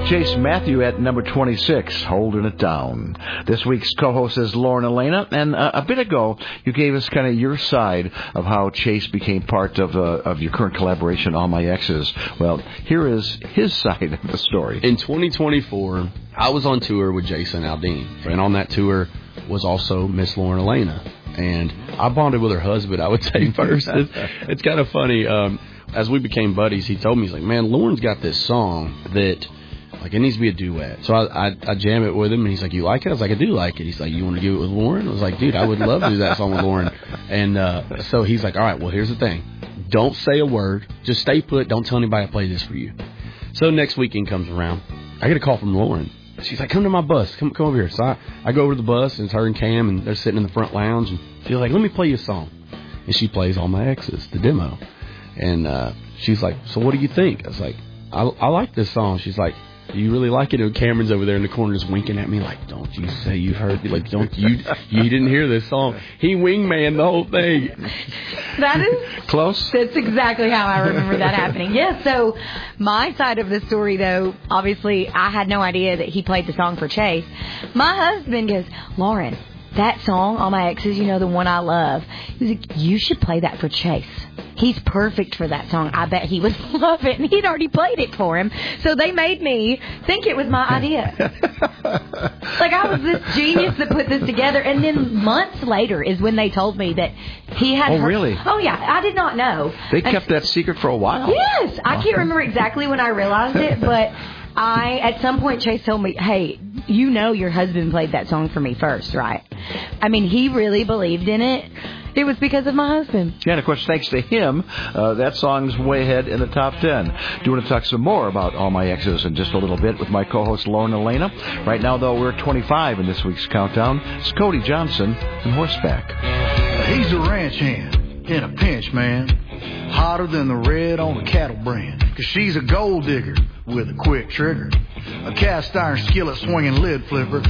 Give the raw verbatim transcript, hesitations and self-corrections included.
Chase Matthew at number twenty-six, Holding It Down. This week's co-host is Lauren Elena, and uh, a bit ago you gave us kind of your side of how Chase became part of uh, of your current collaboration, All My Exes. Well, here is his side of the story. In twenty twenty-four, I was on tour with Jason Aldean, and on that tour was also Miss Lauren Elena, and I bonded with her husband, I would say, first. It's, it's kind of funny. Um, as we became buddies, he told me, he's like, man, Lauren's got this song that, like, it needs to be a duet. So I, I I jam it with him, and he's like, you like it? I was like, I do like it. He's like, you want to do it with Lauren? I was like, dude, I would love to do that song with Lauren. And uh, so he's like, all right, well, here's the thing. Don't say a word. Just stay put. Don't tell anybody I played this for you. So next weekend comes around. I get a call from Lauren. She's like, come to my bus. Come come over here. So I, I go over to the bus, and it's her and Cam, and they're sitting in the front lounge. And she's like, let me play you a song. And she plays All My Exes, the demo. And uh, she's like, so what do you think? I was like, I, I like this song. She's like, do you really like it? And Cameron's over there in the corner just winking at me like, don't you say you heard it. Like, don't you, you didn't hear this song. He wingman the whole thing. That is close. That's exactly how I remember that happening. Yeah, so my side of the story, though, obviously I had no idea that he played the song for Chase. My husband goes, Lauren, that song, All My Exes, you know, the one I love. He was like, you should play that for Chase. He's perfect for that song. I bet he would love it. And he'd already played it for him. So they made me think it was my idea. Like, I was this genius that put this together. And then months later is when they told me that he had... Oh, heard, really? Oh, yeah. I did not know. They kept and, that secret for a while. Yes. I can't remember exactly when I realized it, but... I, at some point, Chase told me, hey, you know your husband played that song for me first, right? I mean, he really believed in it. It was because of my husband. Yeah, and of course, thanks to him, uh, that song's way ahead in the top ten. Do want to talk some more about All My Exes in just a little bit with my co-host, Lauren Elena. Right now, though, we're at twenty-five in this week's countdown. It's Cody Johnson and Horseback. He's a ranch hand in a pinch, man. Hotter than the red on a cattle brand. Cause she's a gold digger with a quick trigger. A cast iron skillet swinging lid flipper.